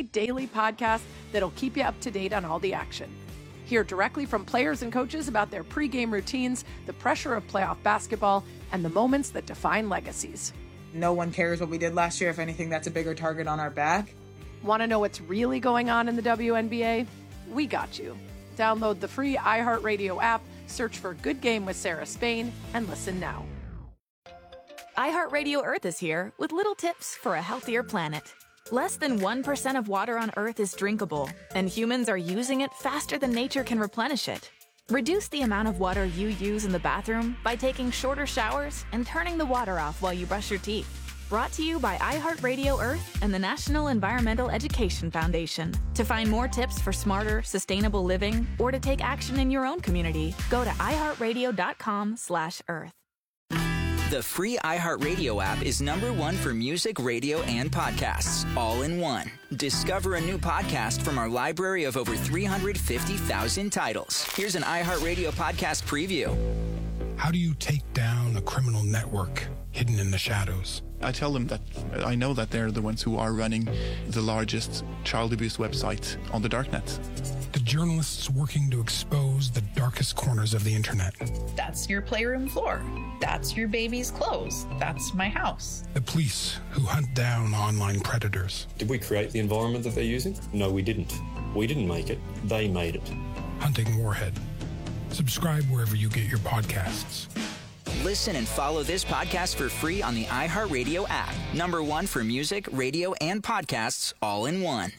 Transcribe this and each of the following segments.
free daily podcast that'll keep you up to date on all the action. Hear directly from players and coaches about their pregame routines, the pressure of playoff basketball, and the moments that define legacies. No one cares what we did last year. If anything, that's a bigger target on our back. Want to know what's really going on in the WNBA? We got you. Download the free iHeartRadio app, search for Good Game with Sarah Spain, and listen now. iHeartRadio Earth is here with little tips for a healthier planet. Less than 1% of water on Earth is drinkable, and humans are using it faster than nature can replenish it. Reduce the amount of water you use in the bathroom by taking shorter showers and turning the water off while you brush your teeth. Brought to you by iHeartRadio Earth and the National Environmental Education Foundation. To find more tips for smarter, sustainable living or to take action in your own community, go to iHeartRadio.com/Earth. The free iHeartRadio app is #1 for music, radio, and podcasts, all in one. Discover a new podcast from our library of over 350,000 titles. Here's an iHeartRadio podcast preview. How do you take down a criminal network hidden in the shadows? I tell them that I know that they're the ones who are running the largest child abuse website on the darknet. The journalists working to expose the darkest corners of the internet. That's your playroom floor. That's your baby's clothes. That's my house. The police who hunt down online predators. Did we create the environment that they're using? No, we didn't. We didn't make it. They made it. Hunting Warhead. Subscribe wherever you get your podcasts. Listen and follow this podcast for free on the iHeartRadio app. #1 for music, radio, and podcasts, all in one.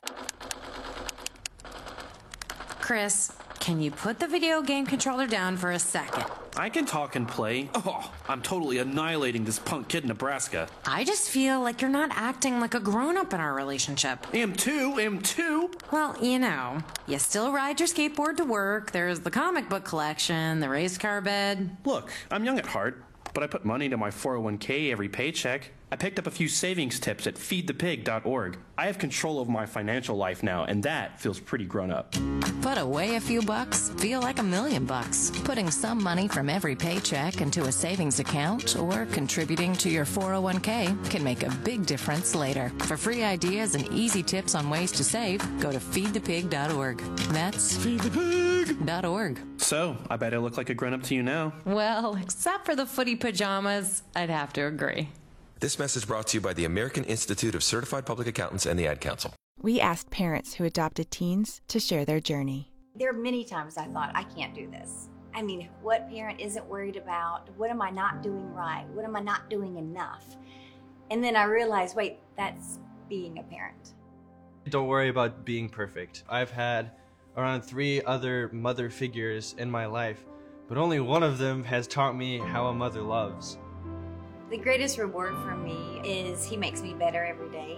Chris, can you put the video game controller down for a second? I can talk and play. Oh, I'm totally annihilating this punk kid in Nebraska. I just feel like you're not acting like a grown-up in our relationship. Am too. Well, you still ride your skateboard to work, there's the comic book collection, the race car bed. Look, I'm young at heart, but I put money into my 401k every paycheck. I picked up a few savings tips at feedthepig.org. I have control of my financial life now, and that feels pretty grown up. Put away a few bucks, feel like $1 million. Putting some money from every paycheck into a savings account or contributing to your 401k can make a big difference later. For free ideas and easy tips on ways to save, go to feedthepig.org. That's feedthepig.org. So, I bet I look like a grown-up to you now. Well, except for the footy pajamas, I'd have to agree. This message brought to you by the American Institute of Certified Public Accountants and the Ad Council. We asked parents who adopted teens to share their journey. There are many times I thought, I can't do this. I mean, what parent isn't worried about, what am I not doing right? What am I not doing enough? And then I realized, wait, that's being a parent. Don't worry about being perfect. I've had around 3 other mother figures in my life, but only one of them has taught me how a mother loves. The greatest reward for me is he makes me better every day.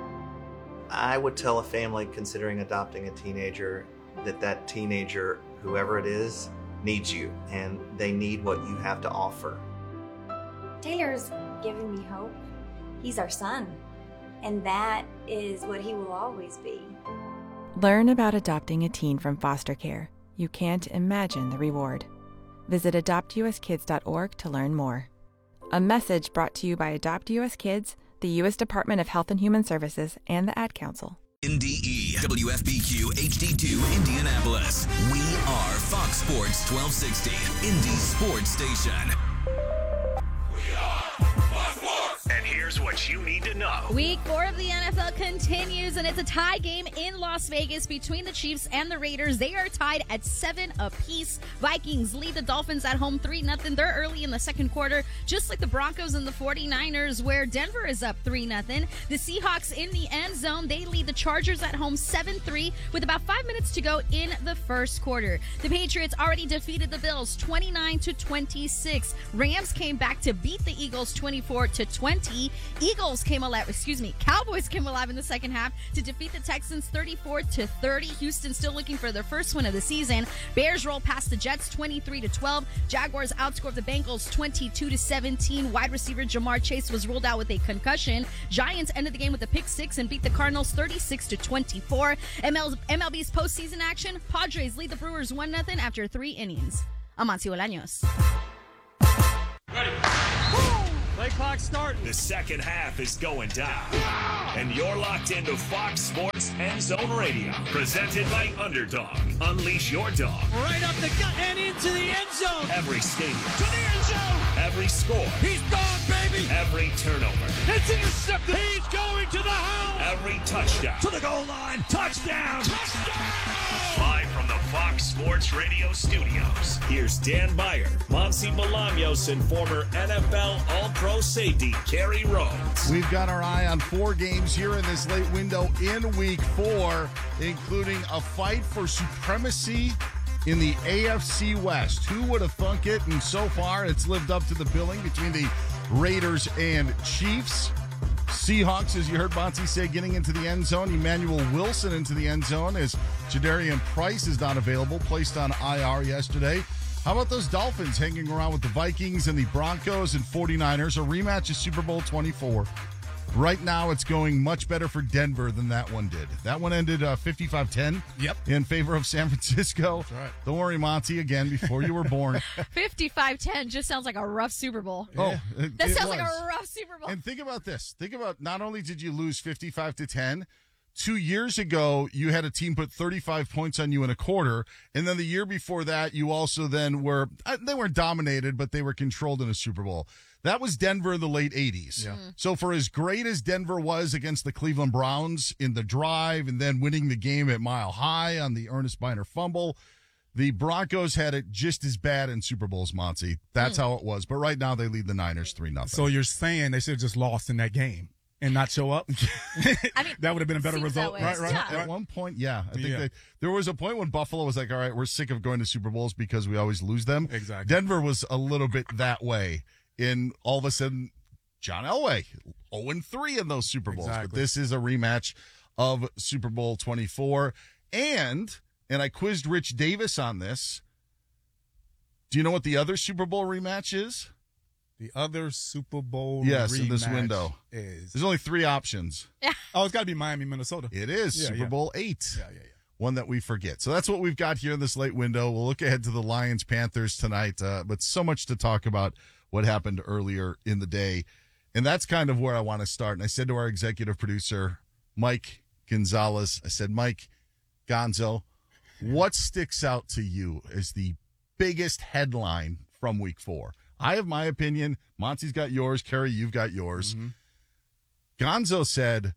I would tell a family considering adopting a teenager that teenager, whoever it is, needs you, and they need what you have to offer. Taylor's given me hope. He's our son, and that is what he will always be. Learn about adopting a teen from foster care. You can't imagine the reward. Visit adoptuskids.org to learn more. A message brought to you by Adopt US Kids, the U.S. Department of Health and Human Services, and the Ad Council. NDE, WFBQ HD2 Indianapolis. We are Fox Sports 1260, Indy Sports Station. And here's what you need to know. Week 4 of the NFL continues, and it's a tie game in Las Vegas between the Chiefs and the Raiders. They are tied at 7 apiece. Vikings lead the Dolphins at home 3-0. They're early in the second quarter, just like the Broncos and the 49ers, where Denver is up 3-0. The Seahawks in the end zone. They lead the Chargers at home 7-3 with about 5 minutes to go in the first quarter. The Patriots already defeated the Bills 29-26. Rams came back to beat the Eagles 24-20. Cowboys came alive in the second half to defeat the Texans 34-30. Houston still looking for their first win of the season. Bears roll past the Jets 23-12. Jaguars outscored the Bengals 22-17. Wide receiver Jamar Chase was ruled out with a concussion. Giants ended the game with a pick 6 and beat the Cardinals 36-24. MLB's postseason action. Padres lead the Brewers 1-0 after 3 innings. Amancio Bolaños. Ready. Play clock starting. The second half is going down. And you're locked into Fox Sports End Zone Radio. Presented by Underdog. Unleash your dog. Right up the gut and into the end zone. Every stadium. To the end zone. Every score. He's gone, baby. Every turnover. It's intercepted. He's going to the house. Every touchdown. To the goal line. Touchdown. Live from the Fox Sports Radio studios, here's Dan Beyer, Monty Bolaños, and former NFL All-Pro safety Kerry Rhodes. We've got our eye on 4 games here in this late window in Week 4, including a fight for supremacy in the AFC West. Who would have thunk it? And so far, it's lived up to the billing between the Raiders and Chiefs. Seahawks, as you heard Monty say, getting into the end zone. Emmanuel Wilson into the end zone as Jadarian Price is not available, placed on IR yesterday. How about those Dolphins hanging around with the Vikings and the Broncos and 49ers? A rematch of Super Bowl 24. Right now, it's going much better for Denver than that one did. That one ended 55-10 in favor of San Francisco. That's right. Don't worry, Monty, again, before you were born. 55-10 just sounds like a rough Super Bowl. Oh, that sounds like a rough Super Bowl. And think about this. Think about not only did you lose 55-10, 2 years ago, you had a team put 35 points on you in a quarter. And then the year before that, you also then were, they weren't dominated, but they were controlled in a Super Bowl. That was Denver in the late 80s. Yeah. So for as great as Denver was against the Cleveland Browns in the drive and then winning the game at Mile High on the Ernest Biner fumble, the Broncos had it just as bad in Super Bowls, Monty. That's how it was. But right now they lead the Niners 3-0. So you're saying they should have just lost in that game and not show up? I mean, that would have been a better result. Right. At one point, yeah. I think that there was a point when Buffalo was like, all right, we're sick of going to Super Bowls because we always lose them. Exactly. Denver was a little bit that way. In all of a sudden, John Elway, 0-3 in those Super Bowls. Exactly. But this is a rematch of Super Bowl 24. And I quizzed Rich Davis on this. Do you know what the other Super Bowl rematch is? The other Super Bowl rematch in this rematch window. There's only 3 options. Oh, it's got to be Miami, Minnesota. It is Super Bowl 8. Yeah. One that we forget. So that's what we've got here in this late window. We'll look ahead to the Lions-Panthers tonight, but so much to talk about what happened earlier in the day. And that's kind of where I want to start. And I said to our executive producer, Mike Gonzalez, I said, Mike Gonzo, what sticks out to you as the biggest headline from Week 4? I have my opinion. Monty's got yours. Kerry, you've got yours. Mm-hmm. Gonzo said,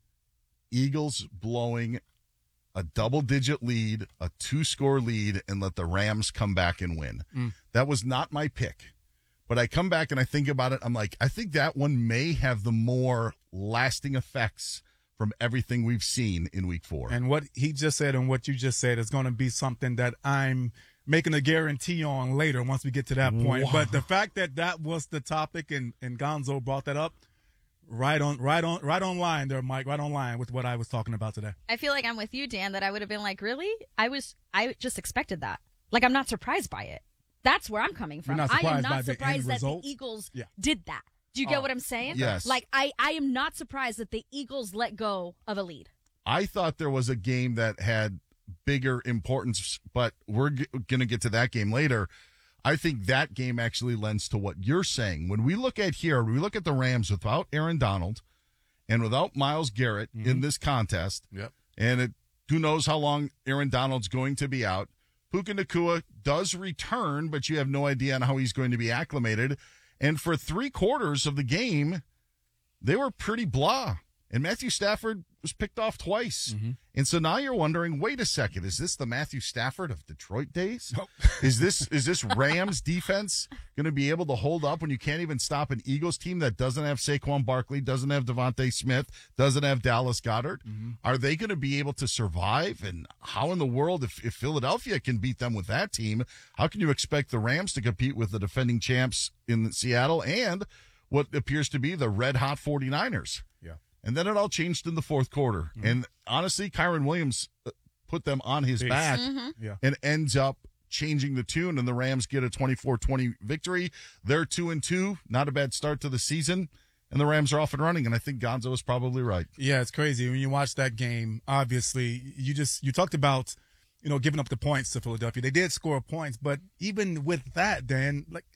Eagles blowing a double-digit lead, a 2-score lead, and let the Rams come back and win. That was not my pick. But I come back and I think about it. I'm like, I think that one may have the more lasting effects from everything we've seen in Week 4. And what he just said and what you just said is going to be something that I'm making a guarantee on later once we get to that point. Wow. But the fact that that was the topic and Gonzo brought that up, right on line there, Mike, right on line with what I was talking about today. I feel like I'm with you, Dan, that I would have been like, really? I just expected that. Like, I'm not surprised by it. That's where I'm coming from. I am not surprised that the Eagles did that. Do you get what I'm saying? Yes. Like, I am not surprised that the Eagles let go of a lead. I thought there was a game that had bigger importance, but we're going to get to that game later. I think that game actually lends to what you're saying. When we look at the Rams without Aaron Donald and without Myles Garrett in this contest, and who knows how long Aaron Donald's going to be out. Puka Nacua does return, but you have no idea on how he's going to be acclimated. And for 3/4 of the game, they were pretty blah. And Matthew Stafford was picked off twice. And so now you're wondering, wait a second, is this the Matthew Stafford of Detroit days? Nope. Is this Rams defense going to be able to hold up when you can't even stop an Eagles team that doesn't have Saquon Barkley, doesn't have Devontae Smith, doesn't have Dallas Goedert? Are they going to be able to survive? And how in the world, if Philadelphia can beat them with that team, how can you expect the Rams to compete with the defending champs in Seattle and what appears to be the red-hot 49ers? And then it all changed in the fourth quarter. And honestly, Kyron Williams put them on his back and ends up changing the tune, and the Rams get a 24-20 victory. They're 2-2, not a bad start to the season, and the Rams are off and running, and I think Gonzo is probably right. Yeah, it's crazy. When you watch that game, obviously, you talked about, giving up the points to Philadelphia. They did score points, but even with that, Dan, like,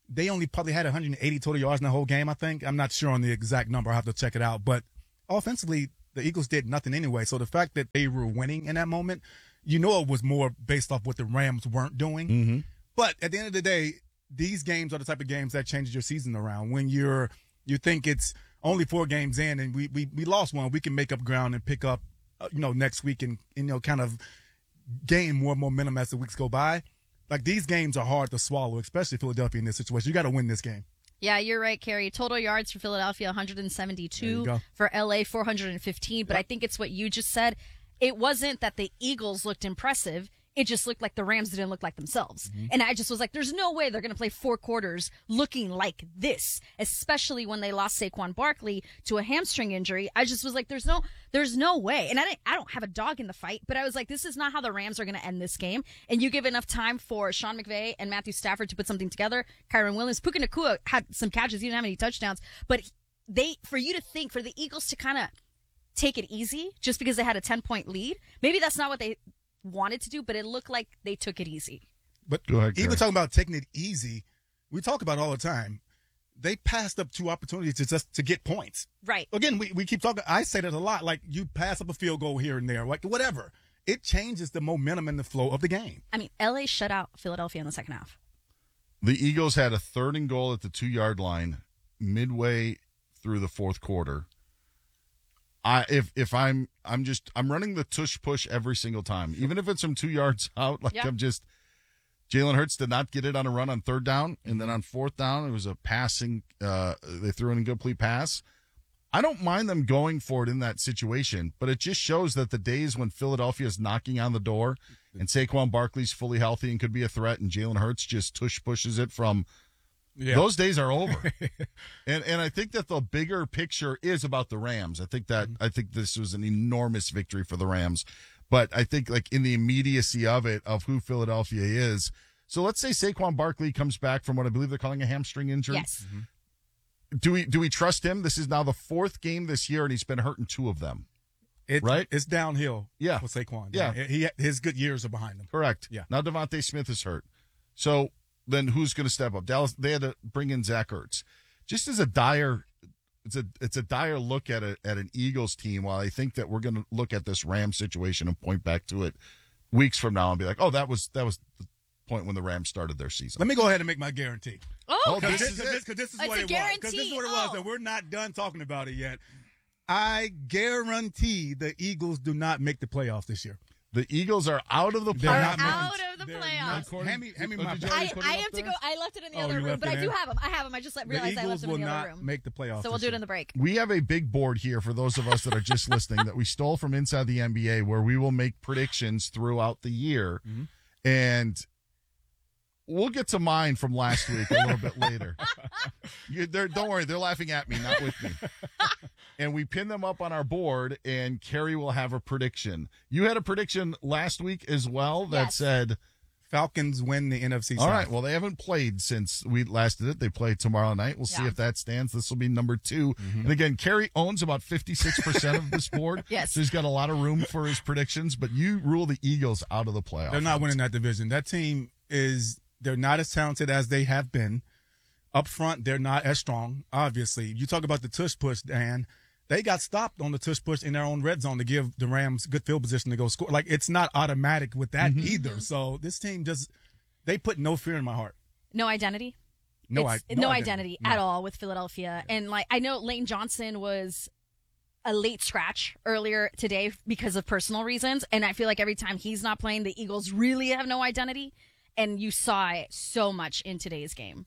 they only probably had 180 total yards in the whole game, I think. I'm not sure on the exact number. I'll have to check it out. But offensively, the Eagles did nothing anyway. So the fact that they were winning in that moment, you know it was more based off what the Rams weren't doing. Mm-hmm. But at the end of the day, these games are the type of games that changes your season around. When you think it's only 4 games in and we lost one, we can make up ground and pick up, next week and kind of gain more momentum as the weeks go by. Like, these games are hard to swallow, especially Philadelphia in this situation. You got to win this game. Yeah, you're right, Carrie. Total yards for Philadelphia, 172. For LA, 415. But I think it's what you just said. It wasn't that the Eagles looked impressive. It just looked like the Rams didn't look like themselves. Mm-hmm. And I just was like, there's no way they're going to play 4 quarters looking like this, especially when they lost Saquon Barkley to a hamstring injury. I just was like, there's no way. And I don't have a dog in the fight, but I was like, this is not how the Rams are going to end this game. And you give enough time for Sean McVay and Matthew Stafford to put something together. Kyron Williams, Puka Nacua had some catches. He didn't have any touchdowns, but for the Eagles to kind of take it easy just because they had a 10-point lead, maybe that's not what they wanted to do, but it looked like they took it easy. But go ahead, even talking about taking it easy, we talk about it all the time. They passed up 2 opportunities to get points. Right. Again, we keep talking. I say that a lot. Like, you pass up a field goal here and there, like whatever. It changes the momentum and the flow of the game. I mean, LA shut out Philadelphia in the second half. The Eagles had a 3rd and goal at the 2-yard line midway through the 4th quarter. I'm running the tush push every single time, even if it's from 2 yards out. Jalen Hurts did not get it on a run on 3rd down, and then on 4th down it was a passing. They threw an incomplete pass. I don't mind them going for it in that situation, but it just shows that the days when Philadelphia is knocking on the door and Saquon Barkley's fully healthy and could be a threat, and Jalen Hurts just tush pushes it from. Yeah. Those days are over. and I think that the bigger picture is about the Rams. I think this was an enormous victory for the Rams. But I think, like, in the immediacy of it, of who Philadelphia is. So let's say Saquon Barkley comes back from what I believe they're calling a hamstring injury. Yes. Mm-hmm. Do we trust him? This is now the 4th game this year, and he's been hurt in 2 of them. Right? It's downhill for Saquon. Yeah. His good years are behind him. Correct. Yeah. Now Devontae Smith is hurt. So then who's going to step up? Dallas, they had to bring in Zach Ertz. Just as it's a dire look at an Eagles team, while I think that we're going to look at this Rams situation and point back to it weeks from now and be like, oh, that was the point when the Rams started their season. Let me go ahead and make my guarantee. Oh, because this is what it was. Because this is what it was, and we're not done talking about it yet. I guarantee the Eagles do not make the playoffs this year. The Eagles are out of the playoffs. Hand me my I have to go. I left it in the other room, but I do have them. I have them. I just realized I left them in the other room. The Eagles will not make the playoffs. So we'll do it in the break. We have a big board here for those of us that are just listening that we stole from Inside the NBA, where we will make predictions throughout the year. Mm-hmm. And we'll get to mine from last week a little bit later. Don't worry. They're laughing at me, not with me. And we pin them up on our board, and Carrie will have a prediction. You had a prediction last week as well that said Falcons win the NFC South. All right. Well, they haven't played since we last did it. They play tomorrow night. We'll see if that stands. This will be number 2. Mm-hmm. And again, Carrie owns about 56% of this board. Yes. So he's got a lot of room for his predictions, but you rule the Eagles out of the playoffs. They're not winning that division. That team they're not as talented as they have been. Up front, they're not as strong, obviously. You talk about the tush push, Dan. They got stopped on the tush push in their own red zone to give the Rams good field position to go score. Like, it's not automatic with that either. So this team they put no fear in my heart. No identity? No identity at all with Philadelphia. Yeah. And, like, I know Lane Johnson was a late scratch earlier today because of personal reasons. And I feel like every time he's not playing, the Eagles really have no identity. And you saw it so much in today's game.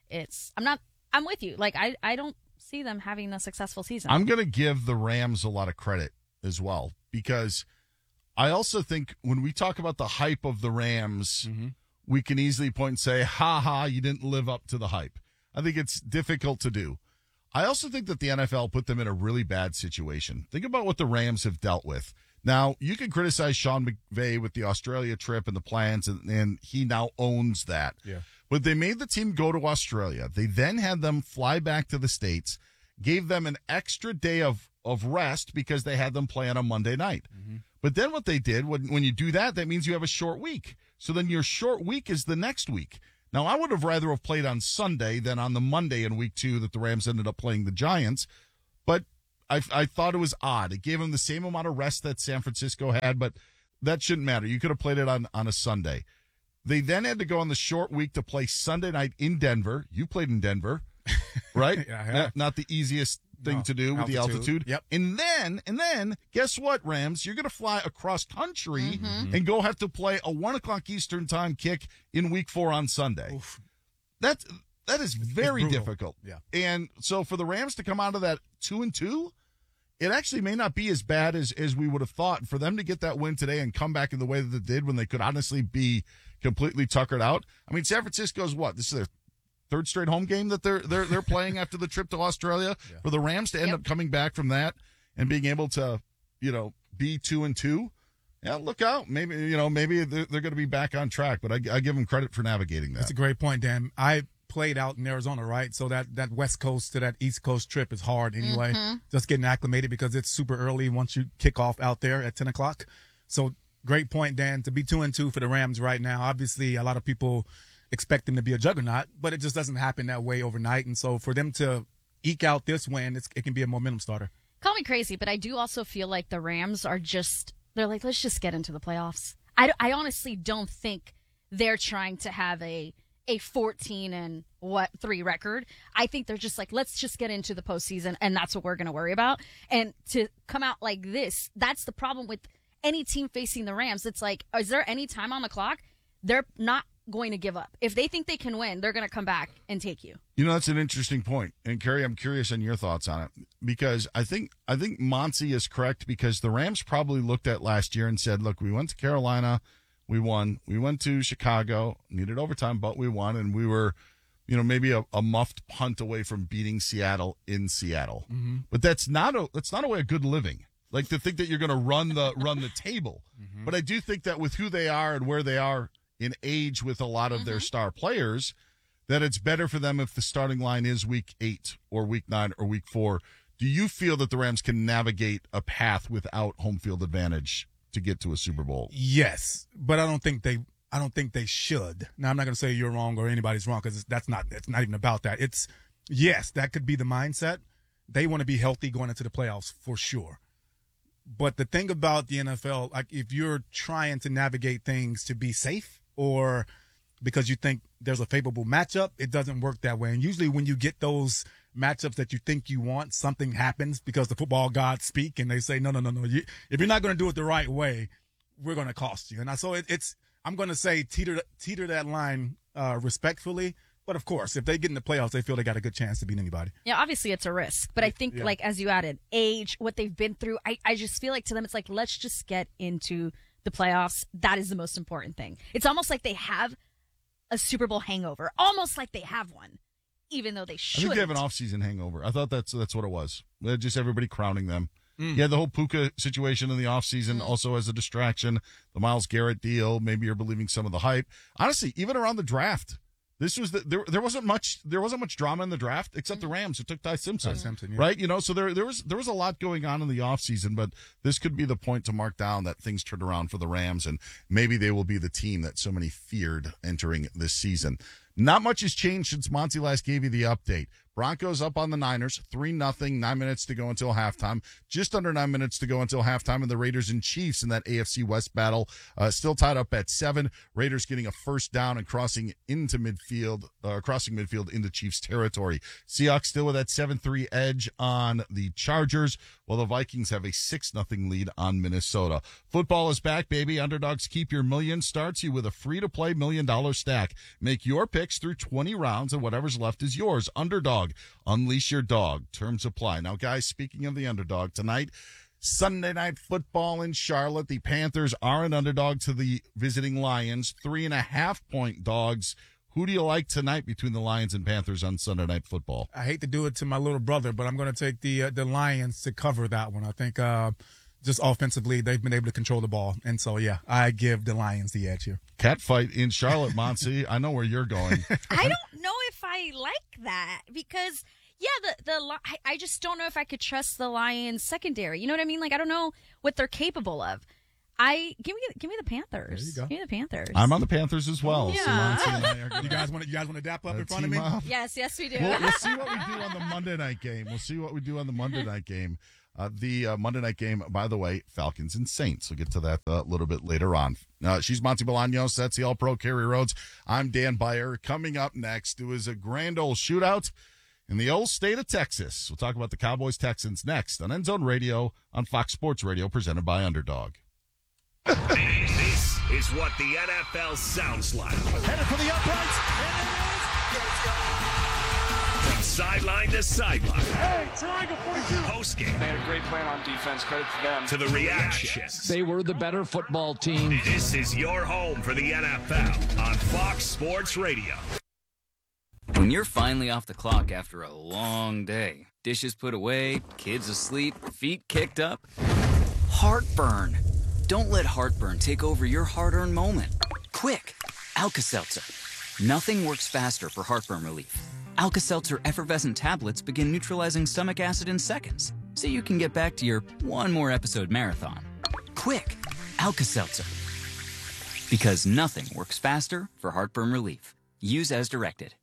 I'm with you. Like, I don't see them having a successful season. I'm going to give the Rams a lot of credit as well, because I also think when we talk about the hype of the Rams, we can easily point and say, ha, you didn't live up to the hype. I think it's difficult to do. I also think that the NFL put them in a really bad situation. Think about what the Rams have dealt with. Now, you can criticize Sean McVay with the Australia trip and the plans, and he now owns that. Yeah. But they made the team go to Australia. They then had them fly back to the States, gave them an extra day of rest because they had them play on a Monday night. Mm-hmm. But then what they did, when you do that, that means you have a short week. So then your short week is the next week. Now, I would have rather have played on Sunday than on the Monday in week 2 that the Rams ended up playing the Giants. But I thought it was odd. It gave them the same amount of rest that San Francisco had, but that shouldn't matter. You could have played it on a Sunday. They then had to go on the short week to play Sunday night in Denver. You played in Denver, right? Yeah. Not the easiest thing to do with the altitude. Yep. And then, guess what, Rams? You're going to fly across country and go have to play a 1 o'clock Eastern time kick in week 4 on Sunday. Oof. That is very difficult. Yeah. And so for the Rams to come out of that 2-2, it actually may not be as bad as we would have thought. For them to get that win today and come back in the way that they did when they could honestly be completely tuckered out. I mean, San Francisco's what? This is their third straight home game that they're playing after the trip to Australia. Yeah. For the Rams to end up coming back from that and being able to, be 2-2. Yeah, look out. Maybe they're going to be back on track, but I give them credit for navigating that. That's a great point, Dan. I played out in Arizona, right? So that West Coast to that East Coast trip is hard anyway. Just getting acclimated because it's super early once you kick off out there at 10 o'clock. So great point, Dan. To be 2-2 for the Rams right now, obviously a lot of people expect them to be a juggernaut, but it just doesn't happen that way overnight. And so for them to eke out this win, it can be a momentum starter. Call me crazy, but I do also feel like the Rams are they're like, let's just get into the playoffs. I honestly don't think they're trying to have a 14-3 record. I think they're just like, let's just get into the postseason, and that's what we're going to worry about. And to come out like this, that's the problem with any team facing the Rams. It's like, is there any time on the clock? They're not going to give up. If they think they can win, they're going to come back and take you. That's an interesting point. And Carrie, I'm curious on your thoughts on it, because I think Monty is correct, because the Rams probably looked at last year and said, look, we went to Carolina, we won. We went to Chicago, needed overtime, but we won, and we were, maybe a muffed punt away from beating Seattle in Seattle. Mm-hmm. But that's not a way of good living. Like, to think that you're going to run the table. Mm-hmm. But I do think that with who they are and where they are in age with a lot of their star players, that it's better for them if the starting line is week 8 or week 9 or week 4. Do you feel that the Rams can navigate a path without home field advantage to get to a Super Bowl? Yes, but I don't think they should. Now, I'm not going to say you're wrong or anybody's wrong, because it's not even about that. Yes, that could be the mindset. They want to be healthy going into the playoffs for sure. But the thing about the NFL, like, if you're trying to navigate things to be safe or because you think there's a favorable matchup, it doesn't work that way. And usually when you get those matchups that you think you want, something happens because the football gods speak and they say, no. If you're not going to do it the right way, we're going to cost you. And so I'm going to say teeter that line respectfully. But of course, if they get in the playoffs, they feel they got a good chance to beat anybody. Yeah, obviously it's a risk. But I think, like, as you added, age, what they've been through, I just feel like to them it's like, let's just get into the playoffs. That is the most important thing. It's almost like they have a Super Bowl hangover, almost like they have one, even though they shouldn't. I think they have an off-season hangover. I thought that's what it was. Just everybody crowning them. Yeah, the whole Puka situation in the offseason also as a distraction. The Myles Garrett deal, maybe you're believing some of the hype. Honestly, even around the draft, this was there wasn't much drama in the draft except the Rams who took Ty Simpson, right? So there was a lot going on in the offseason, but this could be the point to mark down that things turned around for the Rams, and maybe they will be the team that so many feared entering this season. Not much has changed since Monty last gave you the update. Broncos up on the Niners, 3-0, 9 minutes to go until halftime. Just under 9 minutes to go until halftime, and the Raiders and Chiefs in that AFC West battle still tied up at 7. Raiders getting a first down and crossing midfield into Chiefs territory. Seahawks still with that 7-3 edge on the Chargers, while the Vikings have a 6-0 lead on Minnesota. Football is back, baby. Underdogs Keep Your Million starts you with a free-to-play $1 million stack. Make your picks through 20 rounds, and whatever's left is yours. Underdog. Unleash your dog. Terms apply. Now, guys, speaking of the underdog, tonight, Sunday Night Football in Charlotte. The Panthers are an underdog to the visiting Lions. 3.5-point dogs. Who do you like tonight between the Lions and Panthers on Sunday Night Football? I hate to do it to my little brother, but I'm going to take the Lions to cover that one. I think just offensively, they've been able to control the ball. And so, yeah, I give the Lions the edge here. Cat fight in Charlotte, Monty. I know where you're going. I don't know if I like that because, I just don't know if I could trust the Lions secondary. You know what I mean? Like, I don't know what they're capable of. Give me the Panthers. There you go. Give me the Panthers. I'm on the Panthers as well. Yeah. So Monty and I are gonna, You guys want to dap up in front of me? team up. Yes, we do. We'll see what we do on the Monday night game. The Monday night game, by the way, Falcons and Saints. We'll get to that a little bit later on. She's Monty Bolaños. That's the All-Pro Kerry Rhodes. I'm Dan Beyer. Coming up next, it was a grand old shootout in the old state of Texas. We'll talk about the Cowboys-Texans next on End Zone Radio on Fox Sports Radio, presented by Underdog. This is what the NFL sounds like. Headed for the uprights. From sideline to sideline. Hey, triangle 42. Postgame. They had a great plan on defense. Credit to them. To the reactions. They were the better football team. This is your home for the NFL on Fox Sports Radio. When you're finally off the clock after a long day, dishes put away, kids asleep, feet kicked up, heartburn. Don't let heartburn take over your hard-earned moment. Quick, Alka-Seltzer. Nothing works faster for heartburn relief. Alka-Seltzer effervescent tablets begin neutralizing stomach acid in seconds, so you can get back to your one more episode marathon. Quick, Alka-Seltzer. Because nothing works faster for heartburn relief. Use as directed.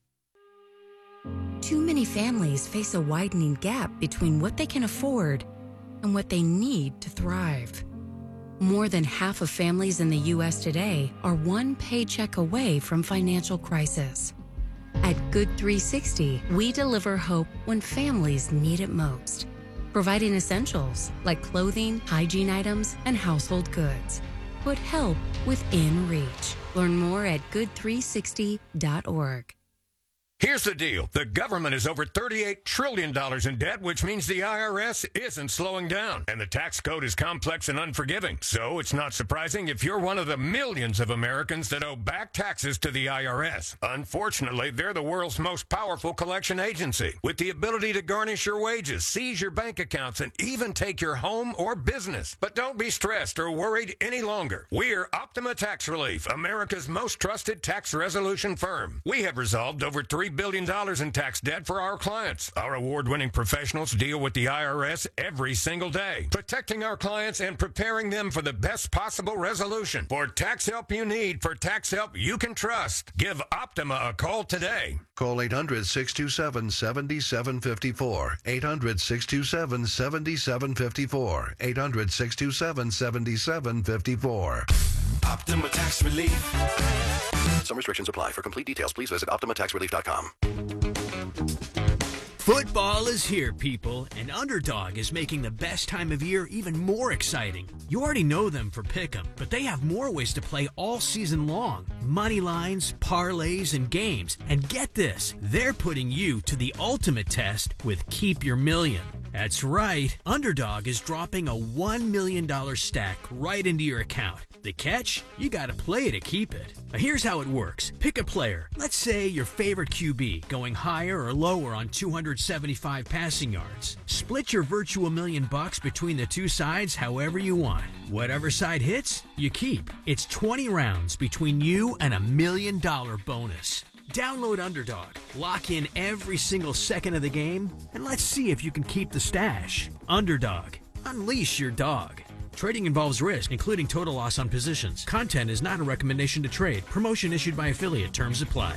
Too many families face a widening gap between what they can afford and what they need to thrive. More than half of families in the U.S. today are one paycheck away from financial crisis. At Good 360, we deliver hope when families need it most, providing essentials like clothing, hygiene items, and household goods. Put help within reach. Learn more at good360.org. Here's the deal. The government is over $38 trillion in debt, which means the IRS isn't slowing down. And the tax code is complex and unforgiving. So it's not surprising if you're one of the millions of Americans that owe back taxes to the IRS. Unfortunately, they're the world's most powerful collection agency, with the ability to garnish your wages, seize your bank accounts, and even take your home or business. But don't be stressed or worried any longer. We're Optima Tax Relief, America's most trusted tax resolution firm. We have resolved over $3 billion in tax debt for our clients. Our award-winning professionals deal with the IRS every single day, protecting our clients and preparing them for the best possible resolution. For tax help you need, for tax help you can trust, give Optima a call today. Call 800-627-7754. 800-627-7754. 800-627-7754. Optima Tax Relief. Some restrictions apply. For complete details, please visit OptimaTaxRelief.com. Football is here, people, and Underdog is making the best time of year even more exciting. You already know them for Pick'em, but they have more ways to play all season long. Money lines, parlays, and games. And get this, they're putting you to the ultimate test with Keep Your Million. That's right, Underdog is dropping a $1 million stack right into your account. The catch? You gotta play to keep it. Now here's how it works. Pick a player. Let's say your favorite QB, going higher or lower on 275 passing yards. Split your virtual $1 million between the two sides however you want. Whatever side hits, you keep. It's 20 rounds between you and $1 million bonus. Download Underdog, lock in every single second of the game, and let's see if you can keep the stash. Underdog, unleash your dog. Trading involves risk, including total loss on positions. Content is not a recommendation to trade. Promotion issued by affiliate. Terms apply.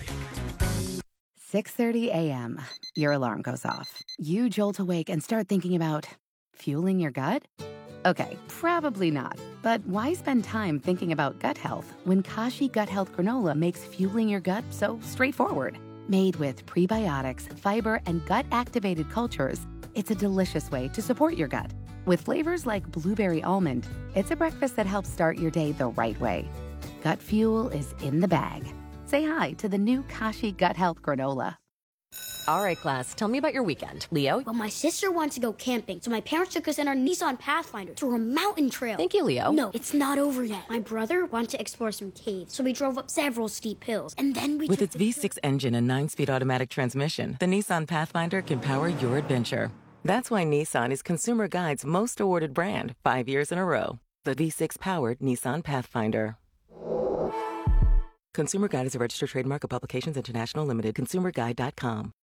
6:30 a.m. Your alarm goes off. You jolt awake and start thinking about fueling your gut? Okay, probably not. But why spend time thinking about gut health when Kashi Gut Health Granola makes fueling your gut so straightforward? Made with prebiotics, fiber, and gut-activated cultures, it's a delicious way to support your gut. With flavors like blueberry almond, it's a breakfast that helps start your day the right way. Gut fuel is in the bag. Say hi to the new Kashi Gut Health Granola. All right, class, tell me about your weekend. Leo? Well, my sister wants to go camping, so my parents took us in our Nissan Pathfinder to a mountain trail. Thank you, Leo. No, it's not over yet. My brother wants to explore some caves, so we drove up several steep hills, and then we With its V6 engine and 9-speed automatic transmission, the Nissan Pathfinder can power your adventure. That's why Nissan is Consumer Guide's most awarded brand 5 years in a row. The V6-powered Nissan Pathfinder. Consumer Guide is a registered trademark of Publications International Limited. ConsumerGuide.com.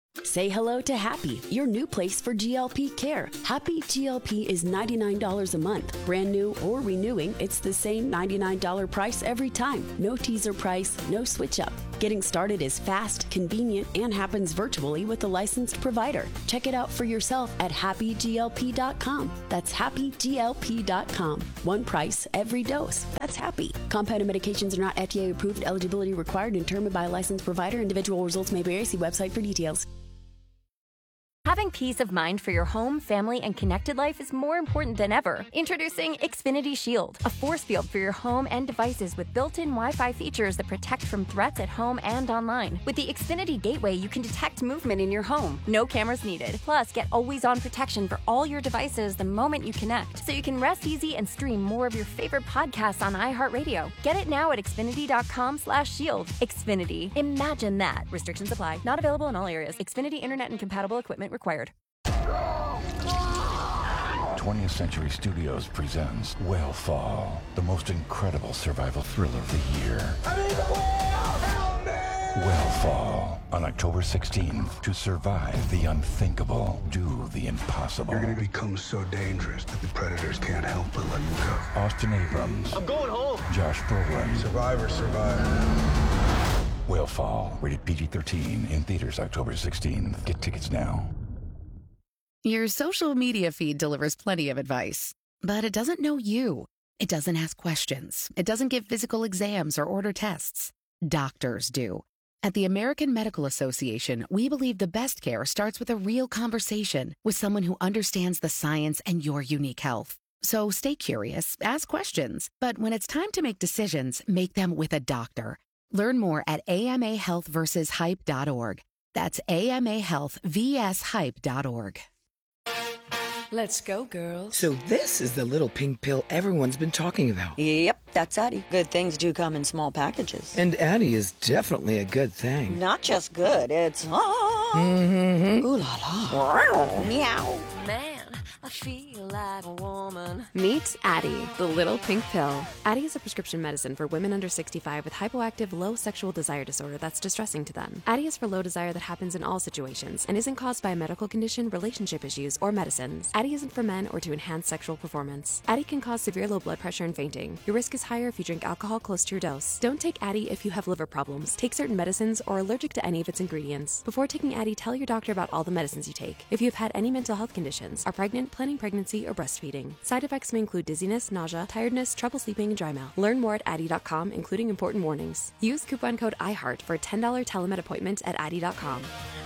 Say hello to Happy, your new place for GLP care. Happy GLP is $99 a month. Brand new or renewing, it's the same $99 price every time. No teaser price, no switch up. Getting started is fast, convenient, and happens virtually with a licensed provider. Check it out for yourself at happyglp.com. That's happyglp.com. One price, every dose. That's Happy. Compounded medications are not FDA approved. Eligibility required and determined by a licensed provider. Individual results may vary. See website for details. Having peace of mind for your home, family, and connected life is more important than ever. Introducing Xfinity Shield, a force field for your home and devices with built-in Wi-Fi features that protect from threats at home and online. With the Xfinity Gateway, you can detect movement in your home. No cameras needed. Plus, get always-on protection for all your devices the moment you connect, so you can rest easy and stream more of your favorite podcasts on iHeartRadio. Get it now at Xfinity.com/shield. Xfinity. Imagine that. Restrictions apply. Not available in all areas. Xfinity Internet and compatible equipment required. 20th Century Studios presents Whale the most incredible survival thriller of the year. Whale on October 16th. To survive the unthinkable, do the impossible. You're going to become so dangerous that the predators can't help but let you go. Austin Abrams. I'm going home. Josh Brolin. Survivor. Whale, rated PG-13, in theaters October 16th. Get tickets now. Your social media feed delivers plenty of advice, but it doesn't know you. It doesn't ask questions. It doesn't give physical exams or order tests. Doctors do. At the American Medical Association, we believe the best care starts with a real conversation with someone who understands the science and your unique health. So stay curious, ask questions, but when it's time to make decisions, make them with a doctor. Learn more at amahealthversushype.org. That's amahealthvshype.org. Let's go, girls. So this is the little pink pill everyone's been talking about. Yep, that's Addie. Good things do come in small packages. And Addie is definitely a good thing. Not just good, it's... Mm-hmm. Ooh la la. Meow. Man, I feel like a woman. Meet Addie, the little pink pill. Addie is a prescription medicine for women under 65 with hypoactive low sexual desire disorder that's distressing to them. Addie is for low desire that happens in all situations and isn't caused by a medical condition, relationship issues, or medicines. Addie isn't for men or to enhance sexual performance. Addie can cause severe low blood pressure and fainting. Your risk is higher if you drink alcohol close to your dose. Don't take Addie if you have liver problems, take certain medicines, or are allergic to any of its ingredients. Before taking Addie, tell your doctor about all the medicines you take. If you have had any mental health conditions, are pregnant, planning pregnancy, or breastfeeding. Side effects may include dizziness, nausea, tiredness, trouble sleeping, and dry mouth. Learn more at Addie.com, including important warnings. Use coupon code IHEART for a $10 telemed appointment at Addie.com.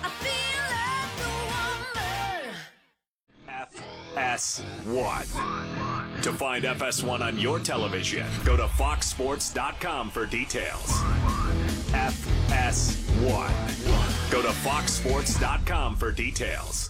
FS1. To find FS1 on your television, go to foxsports.com for details. FS1. Go to foxsports.com for details.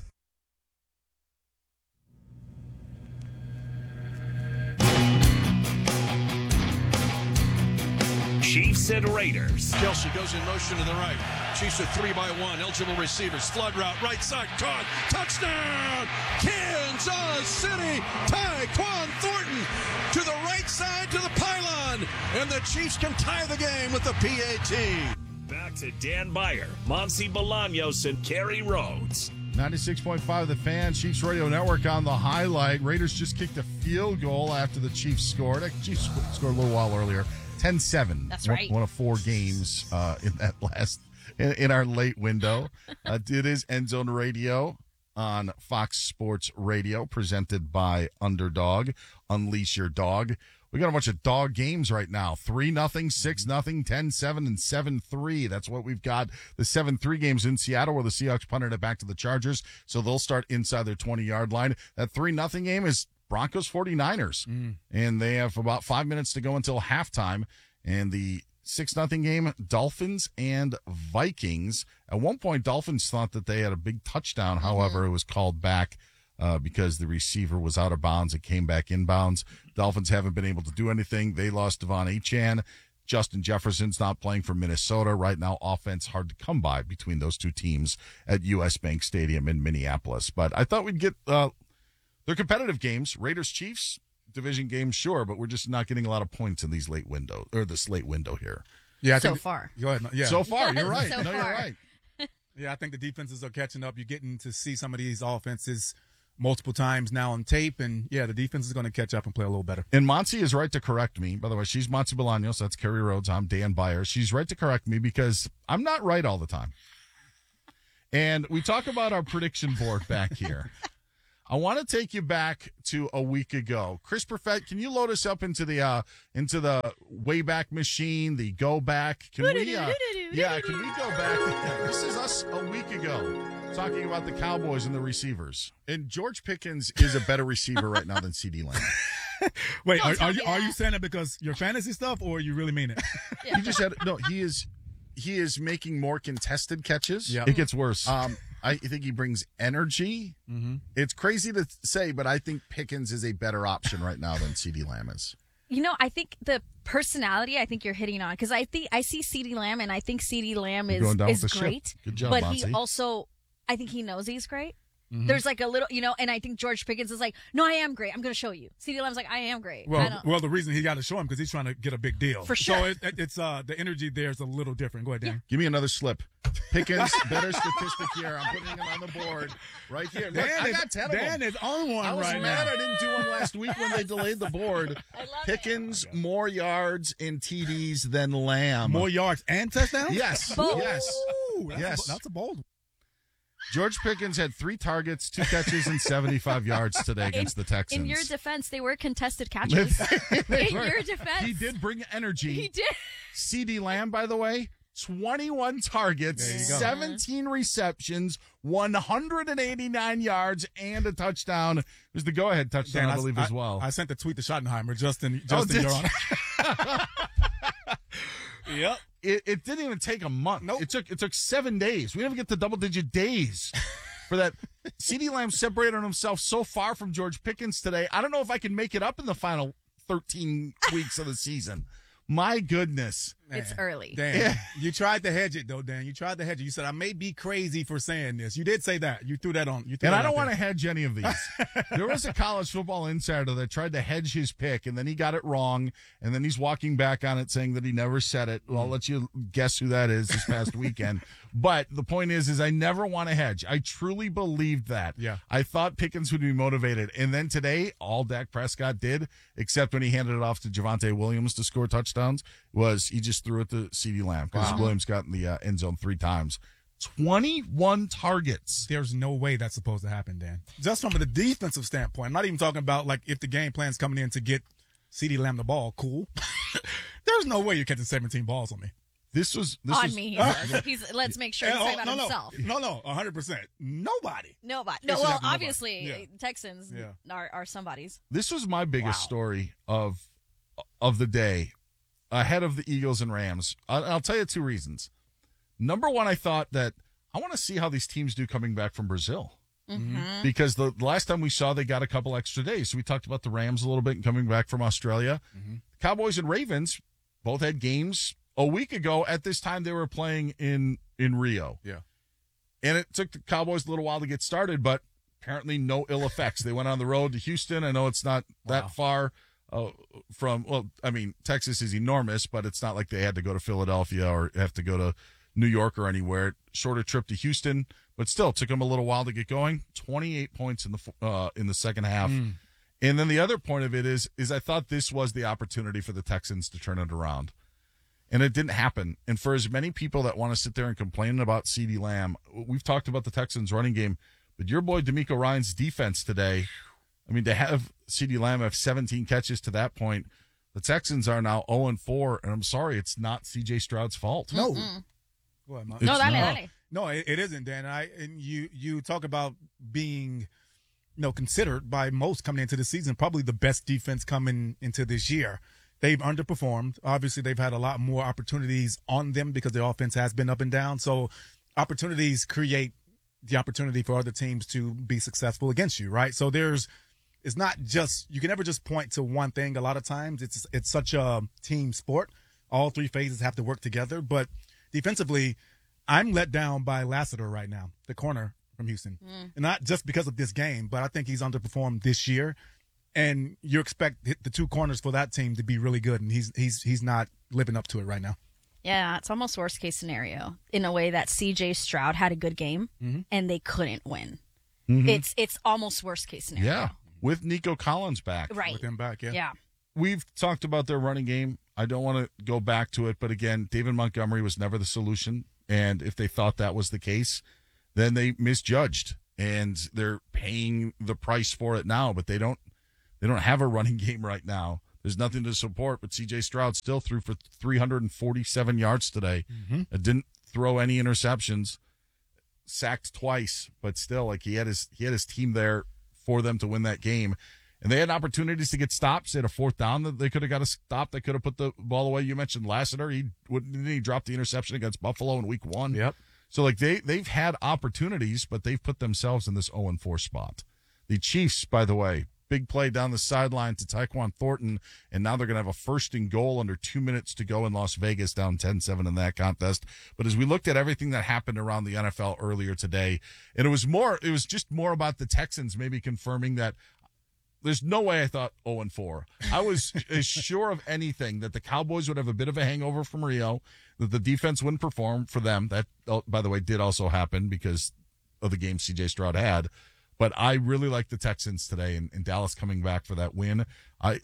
Chiefs and Raiders. Kelsey goes in motion to the right. Chiefs are 3-by-1. Eligible receivers. Flood route. Right side. Caught. Touchdown. Kansas City. Tyquan Thornton to the right side to the pylon. And the Chiefs can tie the game with the PAT. Back to Dan Beyer, Monsi Bolaños, and Kerry Rhodes. 96.5 The Fan, Chiefs Radio Network on the highlight. Raiders just kicked a field goal after the Chiefs scored. Chiefs scored a little while earlier. 10-7. That's right. One of four games in that in our late window. It is End Zone Radio on Fox Sports Radio, presented by Underdog. Unleash your dog. We got a bunch of dog games right now. 3-0, 6-0, 10-7, and 7-3. That's what we've got. The 7-3 games in Seattle, where the Seahawks punted it back to the Chargers, so they'll start inside their 20-yard line. That 3-0 game is Broncos 49ers, and they have about 5 minutes to go until halftime. And the 6-0 game, Dolphins and Vikings. At one point, Dolphins thought that they had a big touchdown. However, it was called back because the receiver was out of bounds. It came back inbounds. Dolphins haven't been able to do anything. They lost Devon Achane. Justin Jefferson's not playing for Minnesota. Right now, offense hard to come by between those two teams at U.S. Bank Stadium in Minneapolis. But I thought we'd get their competitive games. Raiders-Chiefs, division games, sure, but we're just not getting a lot of points in these late window, or this late window here. Yeah, so far. Go ahead. Yeah. So far, you're right. So no, far. you're right. Yeah, I think the defenses are catching up. You're getting to see some of these offenses multiple times now on tape, and yeah, the defense is going to catch up and play a little better. And Monty is right to correct me. By the way, she's Monty Bolaños. That's Kerry Rhodes. I'm Dan Byer. She's right to correct me because I'm not right all the time. And we talk about our prediction board back here. I want to take you back to a week ago. Chris Perfett, can you load us up into the Wayback Machine, the Go Back? Can we go back? Yeah, this is us a week ago talking about the Cowboys and the receivers. And George Pickens is a better receiver right now than CeeDee Lamb. Wait, are you saying it because your fantasy stuff, or you really mean it? You just said no. He is making more contested catches. Yep. It gets worse. I think he brings energy. Mm-hmm. It's crazy to say, but I think Pickens is a better option right now than CeeDee Lamb is. You know, I think the personality, I think you're hitting on, because I see CeeDee Lamb, and I think CeeDee Lamb is great. Good job, but Monty. he also, I think he knows he's great. Mm-hmm. There's like a little, and I think George Pickens is like, no, I am great. I'm going to show you. CeeDee Lamb's like, I am great. Well, the reason he got to show him because he's trying to get a big deal. For sure. So it's the energy there is a little different. Go ahead, Dan. Yeah. Give me another slip. Pickens, better statistic here. I'm putting it on the board right here. Look, I got 10 of them. Dan is on one right now. I was mad I didn't do one last week when they delayed the board. Pickens, more yards and TDs than Lamb. More yards and touchdowns? Yes. Bold. Yes. Ooh, that's a bold one. George Pickens had 3 targets, 2 catches, and 75 yards today against the Texans. In your defense, they were contested catches. In your defense. He did bring energy. He did. CeeDee Lamb, by the way, 21 targets, 17 receptions, 189 yards, and a touchdown. It was the go-ahead touchdown, I believe, as well. I sent the tweet to Schottenheimer, Justin, your honor. Yep. It didn't even take a month. Nope. It took 7 days. We didn't even get to double-digit days for that. CeeDee Lamb separated himself so far from George Pickens today. I don't know if I can make it up in the final 13 weeks of the season. My goodness. It's early. Dan, you tried to hedge it, though, Dan. You tried to hedge it. You said, I may be crazy for saying this. You did say that. You threw that on. And I don't want to hedge any of these. There was a college football insider that tried to hedge his pick, and then he got it wrong, and then he's walking back on it saying that he never said it. Well, I'll let you guess who that is this past weekend. But the point is I never want to hedge. I truly believed that. Yeah. I thought Pickens would be motivated. And then today, all Dak Prescott did, except when he handed it off to Javonte Williams to score touchdowns, was he just threw it to CeeDee Lamb because Williams got in the end zone 3 times. 21 targets. There's no way that's supposed to happen, Dan. Just from the defensive standpoint, I'm not even talking about like if the game plan's coming in to get CeeDee Lamb the ball, cool. There's no way you're catching 17 balls on me. This was me. Let's make sure he's talking about himself. No, 100%. Nobody. No, well, obviously, Texans are somebody's. This was my biggest story of the day, ahead of the Eagles and Rams. I'll tell you 2 reasons. Number one, I thought that I want to see how these teams do coming back from Brazil. Mm-hmm. Because the last time we saw, they got a couple extra days. So we talked about the Rams a little bit and coming back from Australia. Mm-hmm. Cowboys and Ravens both had games a week ago. At this time, they were playing in Rio. Yeah. And it took the Cowboys a little while to get started, but apparently no ill effects. They went on the road to Houston. I know it's not that far from, well, I mean, Texas is enormous, but it's not like they had to go to Philadelphia or have to go to New York or anywhere. Shorter trip to Houston, but still took them a little while to get going. 28 points in the second half. And then the other point of it is I thought this was the opportunity for the Texans to turn it around. And it didn't happen. And for as many people that want to sit there and complain about CeeDee Lamb, we've talked about the Texans running game, but your boy DeMeco Ryans' defense today, I mean, to have CeeDee Lamb have 17 catches to that point, the Texans are now 0-4, and I'm sorry, it's not C.J. Stroud's fault. No. Mm-hmm. Go ahead, Mom. Dale. No, it isn't, Dan. And you talk about being, considered by most coming into the season probably the best defense coming into this year. They've underperformed. Obviously, they've had a lot more opportunities on them because their offense has been up and down. So opportunities create the opportunity for other teams to be successful against you, right? So it's not just, you can never just point to one thing. A lot of times it's such a team sport. All 3 phases have to work together. But defensively, I'm let down by Lassiter right now, the corner from Houston. And not just because of this game, but I think he's underperformed this year. And you expect the 2 corners for that team to be really good, and he's not living up to it right now. Yeah, it's almost worst case scenario in a way that CJ Stroud had a good game and they couldn't win. It's almost worst case scenario. Yeah, with Nico Collins back. Right. With him back, Yeah. We've talked about their running game. I don't want to go back to it, but again, David Montgomery was never the solution. And if they thought that was the case, then they misjudged. And they're paying the price for it now, but they don't have a running game right now. There's nothing to support, but C.J. Stroud still threw for 347 yards today. Didn't throw any interceptions, sacked twice, but still, like he had his team there for them to win that game. And they had opportunities to get stops. They had a fourth down that they could have got a stop. They could have put the ball away. You mentioned Lassiter. He dropped the interception against Buffalo in week 1. Yep. So, like, they've had opportunities, but they've put themselves in this 0-4 spot. The Chiefs, by the way, big play down the sideline to Tyquan Thornton, and now they're going to have a 1st and goal under 2 minutes to go in Las Vegas, down 10-7 in that contest. But as we looked at everything that happened around the NFL earlier today, and it was just more about the Texans maybe confirming that there's no way I thought 0-4. I was as sure of anything that the Cowboys would have a bit of a hangover from Rio, that the defense wouldn't perform for them. That, by the way, did also happen because of the game C.J. Stroud had. But I really like the Texans today, and Dallas coming back for that win. I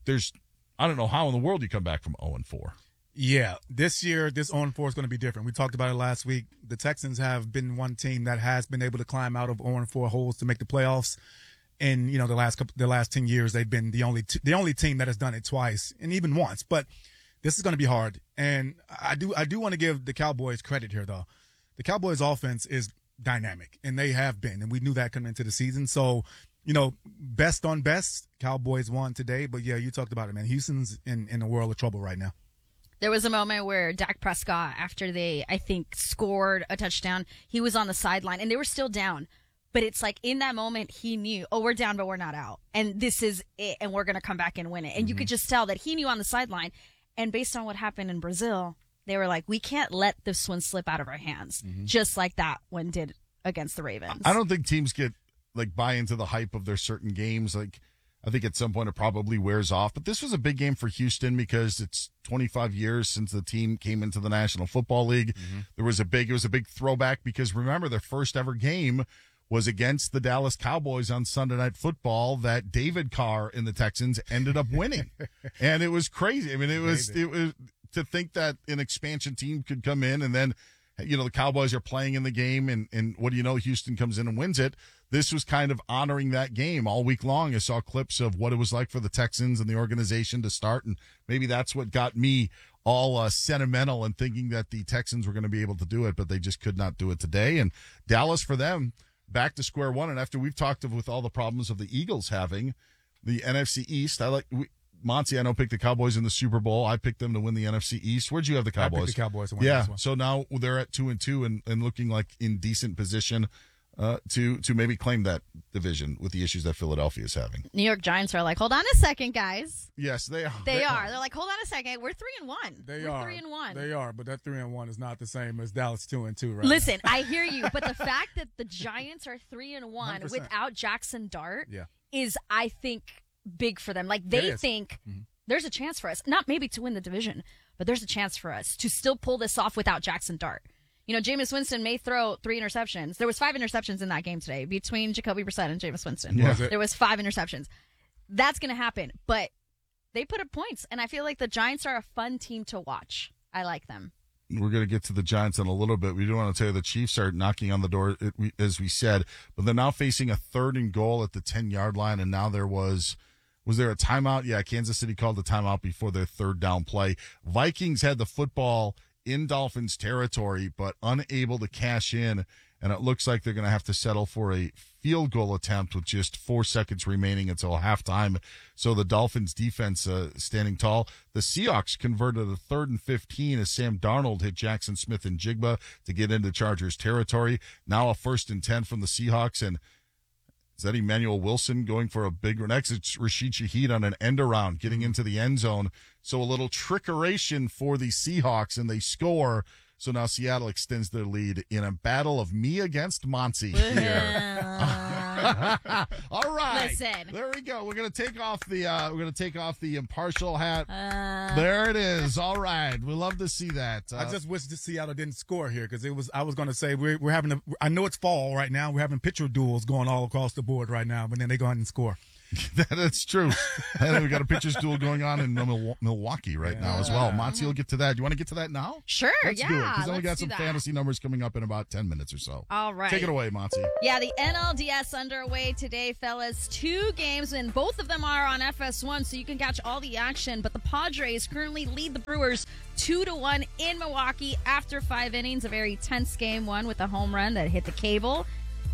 don't know how in the world you come back from 0-4. Yeah, this year, this 0-4 is going to be different. We talked about it last week. The Texans have been one team that has been able to climb out of 0-4 holes to make the playoffs. And, you know, the last 10 years, they've been the only team that has done it twice and even once. But this is going to be hard. And I do want to give the Cowboys credit here, though. The Cowboys offense is dynamic, and they have been. And we knew that coming into the season. So, you know, best on best, Cowboys won today. But, yeah, you talked about it, man. Houston's in a world of trouble right now. There was a moment where Dak Prescott, after they, I think, scored a touchdown, he was on the sideline, and they were still down. But it's like in that moment, he knew, oh, we're down, but we're not out. And this is it, and we're going to come back and win it. And you could just tell that he knew on the sideline. And based on what happened in Brazil, they were like, we can't let this one slip out of our hands, just like that one did against the Ravens. I don't think teams buy into the hype of their certain games. Like, I think at some point it probably wears off. But this was a big game for Houston because it's 25 years since the team came into the National Football League. It was a big throwback because, remember, their first ever game was against the Dallas Cowboys on Sunday Night Football that David Carr and the Texans ended up winning. And it was crazy. I mean, it was to think that an expansion team could come in and then, you know, the Cowboys are playing in the game and what do you know, Houston comes in and wins it. This was kind of honoring that game all week long. I saw clips of what it was like for the Texans and the organization to start, and maybe that's what got me all sentimental and thinking that the Texans were going to be able to do it, but they just could not do it today. And Dallas, for them, back to square one. And after we've talked with all the problems of the Eagles having the NFC East, Monty, I know, picked the Cowboys in the Super Bowl. I picked them to win the NFC East. Where'd you have the Cowboys? I picked the Cowboys to win this one. Yeah, so now they're at 2-2 and looking like in decent position to maybe claim that division with the issues that Philadelphia is having. New York Giants are like, hold on a second, guys. Yes, they are. They are. They're like, hold on a second. We're 3-1. They are 3-1. They are, but that 3-1 is not the same as Dallas 2-2, right? Listen, I hear you, but the fact that the Giants are 3-1 100%. Without Jackson Dart is, I think, big for them. Like, they think there's a chance for us, not maybe to win the division, but there's a chance for us to still pull this off without Jackson Dart. You know, Jameis Winston may throw 3 interceptions. There was 5 interceptions in that game today between Jacoby Brissett and Jameis Winston. Yeah. There was 5 interceptions. That's going to happen, but they put up points, and I feel like the Giants are a fun team to watch. I like them. We're going to get to the Giants in a little bit. We do want to tell you the Chiefs are knocking on the door, as we said, but they're now facing a 3rd and goal at the 10-yard line, and now there was there a timeout? Yeah, Kansas City called the timeout before their 3rd down play. Vikings had the football in Dolphins territory, but unable to cash in, and it looks like they're going to have to settle for a field goal attempt with just 4 seconds remaining until halftime. So the Dolphins defense standing tall. The Seahawks converted a 3rd and 15 as Sam Darnold hit Jackson Smith and Jigba to get into Chargers territory. Now a 1st and 10 from the Seahawks, and is that Emmanuel Wilson going for a big one? Next, it's Rashid Shaheed on an end around, getting into the end zone. So a little trickeration for the Seahawks, and they score. So now Seattle extends their lead in a battle of me against Monty here. All right. Listen. There we go. We're gonna take off the impartial hat. There it is. All right. We love to see that. I just wish Seattle didn't score here because I was going to say we're having I know it's fall right now. We're having pitcher duels going all across the board right now, but then they go ahead and score. That's true. And we got a pitcher's duel going on in Milwaukee right now as well. Monty will get to that. Do you want to get to that now? Sure, Let's do it, because then we got let's some do that. fantasy numbers coming up in about 10 minutes or so. All right. Take it away, Monty. Yeah, the NLDS underway today, fellas. 2 games, and both of them are on FS1, so you can catch all the action. But the Padres currently lead the Brewers 2-1 in Milwaukee after 5 innings. A very tense game, one with a home run that hit the cable.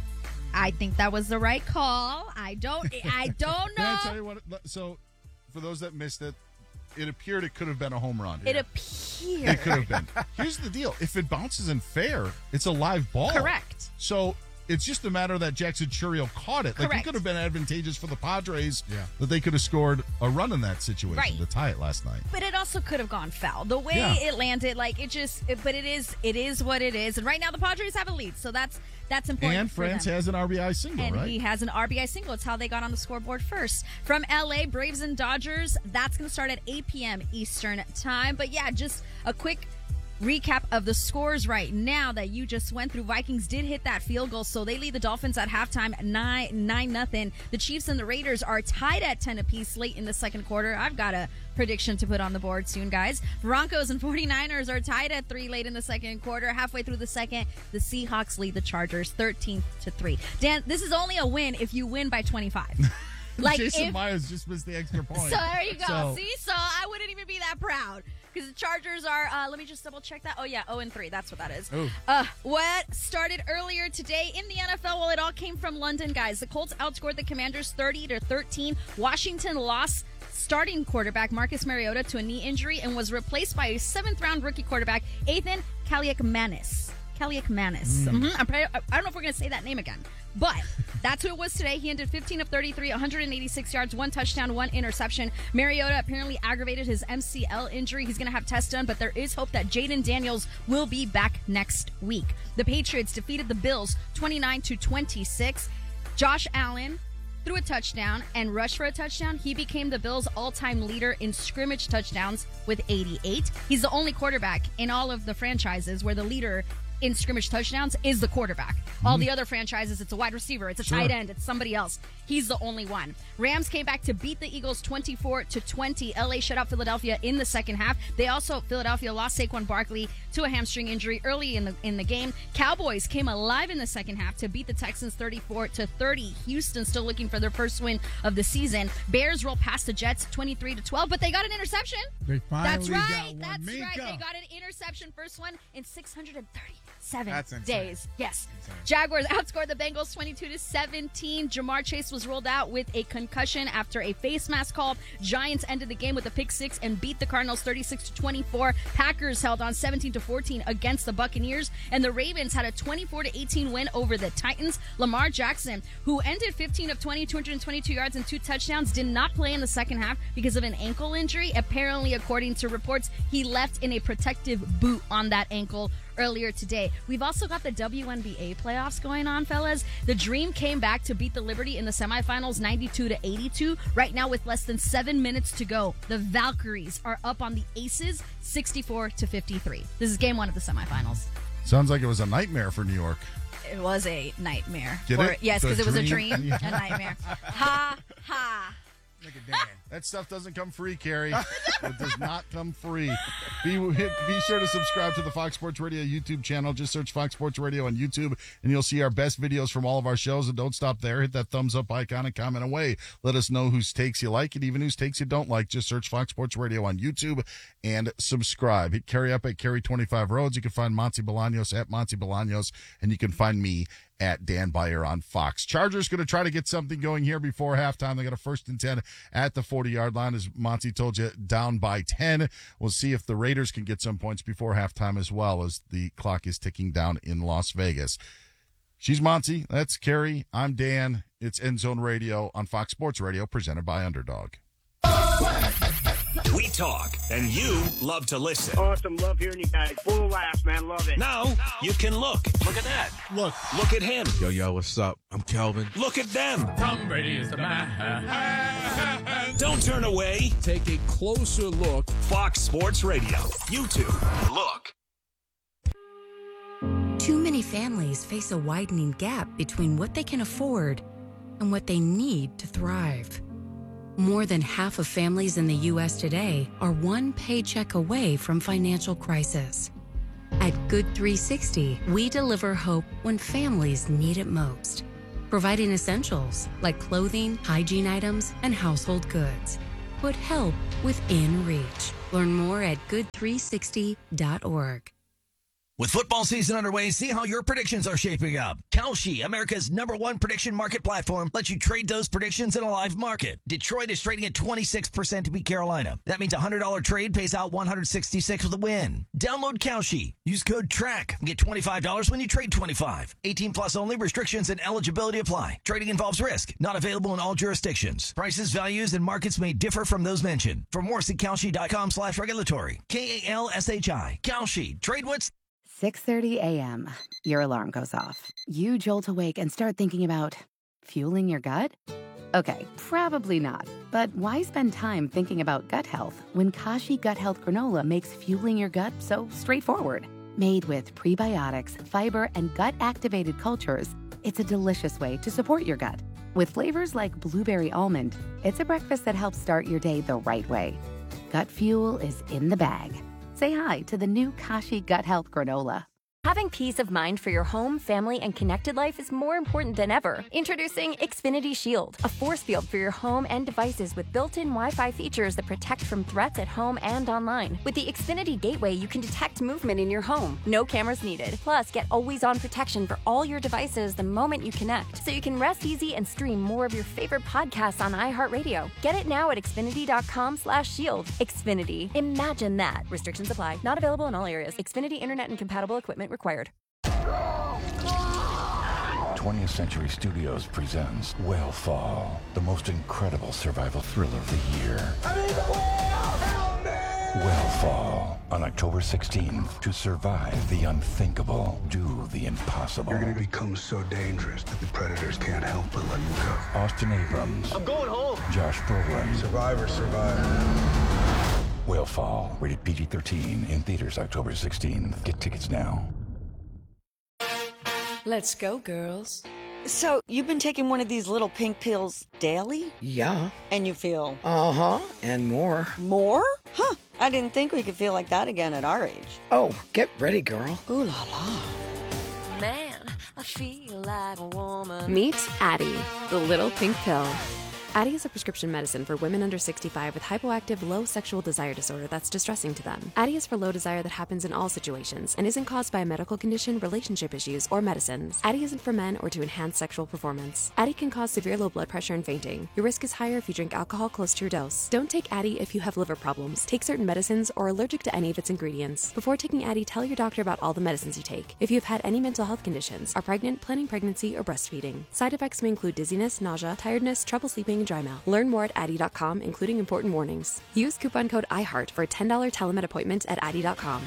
I think that was the right call. I don't know. Can I tell you what? So, for those that missed it, it appeared it could have been a home run. It appeared. It could have been. Here's the deal. If it bounces in fair, it's a live ball. Correct. So, it's just a matter that Jackson Chourio caught it. Like, Correct. it could have been advantageous for the Padres that they could have scored a run in that situation Right. to tie it last night. But it also could have gone foul. The way it landed, but it is what it is. And right now the Padres have a lead, so that's important. And France has an RBI single, and right? he has an RBI single. It's how they got on the scoreboard first. From LA, Braves and Dodgers, that's going to start at 8 p.m. Eastern time. But yeah, just a quick recap of the scores right now that you just went through. Vikings did hit that field goal, so they lead the Dolphins at halftime 9-0. The Chiefs and the Raiders are tied at 10 apiece late in the second quarter. I've got a prediction to put on the board soon, guys. Broncos and 49ers are tied at 3 late in the second quarter. Halfway through the second, the Seahawks lead the Chargers 13-3. Dan, this is only a win if you win by 25. Jason Myers just missed the extra point. So there you go. See, so I wouldn't even be that proud. Because the Chargers are, let me just double check that. Oh, yeah, 0-3. That's what that is. What started earlier today in the NFL? Well, it all came from London, guys. The Colts outscored the Commanders 30-13. Washington lost starting quarterback Marcus Mariota to a knee injury and was replaced by a 7th-round rookie quarterback, Ethan Kaliakmanis. I don't know if we're going to say that name again. But that's who it was today. He ended 15 of 33, 186 yards, 1 touchdown, 1 interception. Mariota apparently aggravated his MCL injury. He's going to have tests done, but there is hope that Jaden Daniels will be back next week. The Patriots defeated the Bills 29-26. Josh Allen threw a touchdown and rushed for a touchdown. He became the Bills' all-time leader in scrimmage touchdowns with 88. He's the only quarterback in all of the franchises where the leader in scrimmage touchdowns is the quarterback. All the other franchises, it's a wide receiver, it's a tight end, it's somebody else. He's the only one. Rams came back to beat the Eagles 24-20. LA shut out Philadelphia in the second half. Philadelphia lost Saquon Barkley to a hamstring injury early in the game. Cowboys came alive in the second half to beat the Texans 34-30. Houston still looking for their first win of the season. Bears rolled past the Jets 23-12, but they got an interception. They finally That's right. got one. That's Minka. right. They got an interception, first one in 637 That's insane. days. Yes. Jaguars outscored the Bengals 22-17. Jamar Chase was rolled out with a concussion after a face mask call. Giants ended the game with a pick 6 and beat the Cardinals 36-24. Packers held on 17-14 against the Buccaneers, and the Ravens had a 24-18 win over the Titans. Lamar Jackson, who ended 15 of 20, 222 yards and 2 touchdowns, did not play in the second half because of an ankle injury. Apparently, according to reports, he left in a protective boot on that ankle earlier today. We've also got the WNBA playoffs going on, fellas. The Dream came back to beat the Liberty in the semifinals 92-82. Right now, with less than 7 minutes to go, the Valkyries are up on the Aces 64-53. This is game 1 of the semifinals. Sounds like it was a nightmare for New York. It was a nightmare. Get it? Yes, because it was a dream, Yeah. a nightmare. Ha, ha. Look at Dan. That stuff doesn't come free, Carrie. It does not come free. Be sure to subscribe to the Fox Sports Radio YouTube channel. Just search Fox Sports Radio on YouTube, and you'll see our best videos from all of our shows. And don't stop there. Hit that thumbs up icon and comment away. Let us know whose takes you like and even whose takes you don't like. Just search Fox Sports Radio on YouTube and subscribe. Hit Carrie up at Carrie25 Roads. You can find Monty Bolaños at Monty Bolaños, and you can find me at Dan Beyer on Fox. Chargers going to try to get something going here before halftime. They got a 1st and 10 at the 40-yard line, as Monty told you, down by 10. We'll see if the Raiders can get some points before halftime as well, as the clock is ticking down in Las Vegas. She's Monty. That's Carrie. I'm Dan. It's End Zone Radio on Fox Sports Radio, presented by Underdog. We talk, and you love to listen. Awesome. Love hearing you guys. Full of laughs, man. Love it. Now, you can look. Look at that. Look. Look at him. Yo, what's up? I'm Kelvin. Look at them. Tom Brady is the man. Don't turn away. Take a closer look. Fox Sports Radio. YouTube. Look. Too many families face a widening gap between what they can afford and what they need to thrive. More than half of families in the U.S. today are one paycheck away from financial crisis. At Good 360, we deliver hope when families need it most, providing essentials like clothing, hygiene items, and household goods. Put help within reach. Learn more at good360.org. With football season underway, see how your predictions are shaping up. Kalshi, America's #1 prediction market platform, lets you trade those predictions in a live market. Detroit is trading at 26% to beat Carolina. That means a $100 trade pays out $166 with a win. Download Kalshi. Use code TRACK and get $25 when you trade $25. 18 plus only. Restrictions and eligibility apply. Trading involves risk. Not available in all jurisdictions. Prices, values, and markets may differ from those mentioned. For more, see Kalshi.com/regulatory. KALSHI. Kalshi. Trade what's 6:30 a.m. Your alarm goes off. You jolt awake and start thinking about fueling your gut? Okay, probably not. But why spend time thinking about gut health when Kashi Gut Health Granola makes fueling your gut so straightforward? Made with prebiotics, fiber, and gut-activated cultures, it's a delicious way to support your gut. With flavors like blueberry almond, it's a breakfast that helps start your day the right way. Gut fuel is in the bag. Say hi to the new Kashi Gut Health Granola. Having peace of mind for your home, family, and connected life is more important than ever. Introducing Xfinity Shield, a force field for your home and devices with built-in Wi-Fi features that protect from threats at home and online. With the Xfinity Gateway, you can detect movement in your home. No cameras needed. Plus, get always-on protection for all your devices the moment you connect, so you can rest easy and stream more of your favorite podcasts on iHeartRadio. Get it now at Xfinity.com/shield. Xfinity. Imagine that. Restrictions apply. Not available in all areas. Xfinity Internet and compatible equipment required. 20th Century Studios presents Whalefall, the most incredible survival thriller of the year. Whalefall, on October 16th. To survive the unthinkable, do the impossible. You're going to become so dangerous that the predators can't help but let you go. Austin Abrams. I'm going home. Josh Brolin. Survivor, survivor. Whalefall, rated PG-13, in theaters October 16th. Get tickets now. Let's go, girls. So, you've been taking one of these little pink pills daily? Yeah. And you feel? Uh-huh, and more. More? Huh, I didn't think we could feel like that again at our age. Oh, get ready, girl. Ooh la la. Man, I feel like a woman. Meet Addyi, the little pink pill. Addyi is a prescription medicine for women under 65 with hypoactive low sexual desire disorder that's distressing to them. Addyi is for low desire that happens in all situations and isn't caused by a medical condition, relationship issues, or medicines. Addyi isn't for men or to enhance sexual performance. Addyi can cause severe low blood pressure and fainting. Your risk is higher if you drink alcohol close to your dose. Don't take Addyi if you have liver problems, take certain medicines, or are allergic to any of its ingredients. Before taking Addyi, tell your doctor about all the medicines you take. If you have had any mental health conditions, are pregnant, planning pregnancy, or breastfeeding. Side effects may include dizziness, nausea, tiredness, trouble sleeping, and dry mouth. Learn more at Addyi.com, including important warnings. Use coupon code IHEART for a $10 telemed appointment at Addyi.com.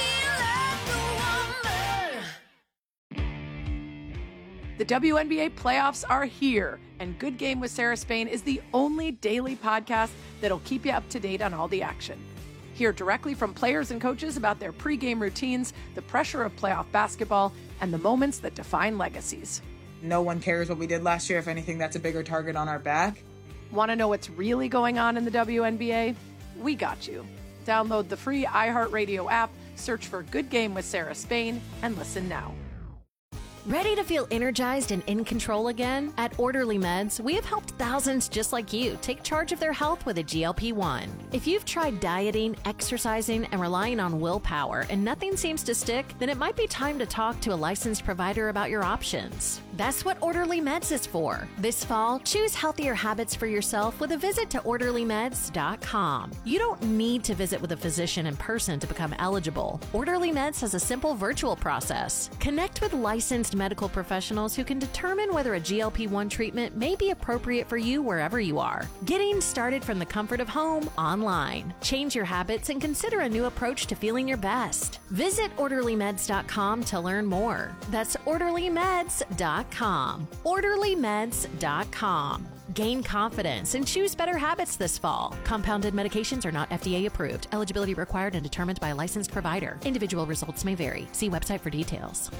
The WNBA playoffs are here, and Good Game with Sarah Spain is the only daily podcast that'll keep you up to date on all the action. Hear directly from players and coaches about their pregame routines, the pressure of playoff basketball, and the moments that define legacies. No one cares what we did last year. If anything, that's a bigger target on our back. Want to know what's really going on in the WNBA? We got you. Download the free iHeartRadio app, search for Good Game with Sarah Spain, and listen now. Ready to feel energized and in control again? At Orderly Meds, we have helped thousands just like you take charge of their health with a GLP-1. If you've tried dieting, exercising, and relying on willpower and nothing seems to stick, then it might be time to talk to a licensed provider about your options. That's what Orderly Meds is for. This fall, choose healthier habits for yourself with a visit to OrderlyMeds.com. You don't need to visit with a physician in person to become eligible. Orderly Meds has a simple virtual process. Connect with licensed medical professionals who can determine whether a GLP-1 treatment may be appropriate for you wherever you are. Getting started from the comfort of home online. Change your habits and consider a new approach to feeling your best. Visit OrderlyMeds.com to learn more. That's OrderlyMeds.com. OrderlyMeds.com. Gain confidence and choose better habits this fall. Compounded medications are not FDA approved. Eligibility required and determined by a licensed provider. Individual results may vary. See website for details.